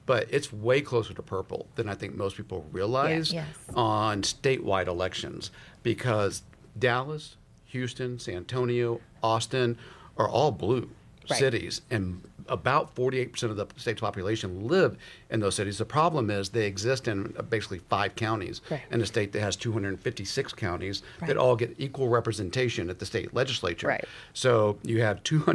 but it's way closer to purple than I think most people realize Yes. on statewide elections, because Dallas, Houston, San Antonio, Austin are all blue Right. cities, and about 48% of the state's population live in those cities. The problem is they exist in basically 5 counties Right. in a state that has 256 counties Right. that all get equal representation at the state legislature. Right. So you have 200